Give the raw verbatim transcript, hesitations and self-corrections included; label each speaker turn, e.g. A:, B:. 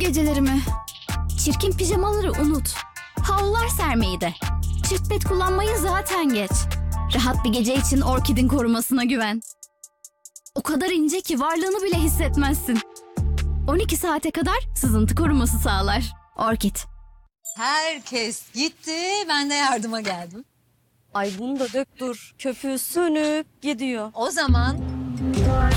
A: gecelerimi. Çirkin pijamaları unut. Havlular sermeyi de. Çift pet kullanmayı zaten geç. Rahat bir gece için Orkid'in korumasına güven. O kadar ince ki varlığını bile hissetmezsin. on iki saate kadar sızıntı koruması sağlar. Orkid.
B: Herkes gitti, ben de yardıma geldim.
C: Ay bunu da dök dur. Köpüğü sönüp gidiyor.
B: O zaman